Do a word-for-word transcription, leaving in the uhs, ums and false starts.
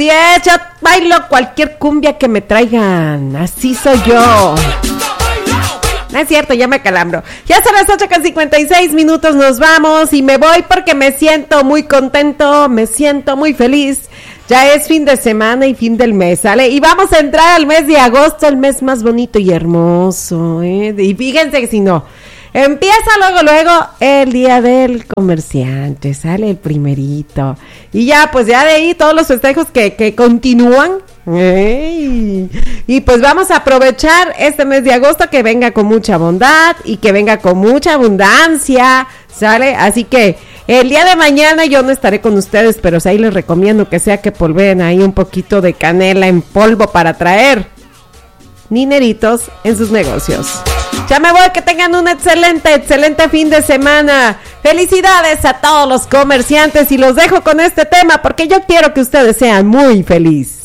es, yo bailo cualquier cumbia que me traigan, así soy yo. No es cierto, ya me calambro. Ya son las ocho con cincuenta y seis minutos, nos vamos y me voy porque me siento muy contento, me siento muy feliz. Ya es fin de semana y fin del mes, ¿sale? Y vamos a entrar al mes de agosto, el mes más bonito y hermoso, ¿eh? Y fíjense que si no, empieza luego, luego el día del comerciante, sale el primerito. Y ya, pues ya de ahí todos los festejos que, que continúan. ¡Ey! Y pues vamos a aprovechar este mes de agosto que venga con mucha bondad y que venga con mucha abundancia, ¿sale? Así que el día de mañana yo no estaré con ustedes, pero sí ahí les recomiendo que sea que polveen ahí un poquito de canela en polvo para traer dineritos en sus negocios. Ya me voy, que tengan un excelente, excelente fin de semana. Felicidades a todos los comerciantes y los dejo con este tema porque yo quiero que ustedes sean muy felices.